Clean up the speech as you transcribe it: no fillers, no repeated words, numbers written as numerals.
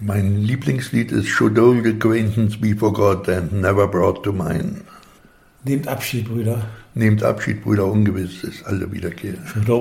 Mein Lieblingslied ist Should Old Acquaintance Be Forgot and Never Brought to Mind. Nehmt Abschied, Brüder. Nehmt Abschied, Brüder, ungewiss ist alle Wiederkehr.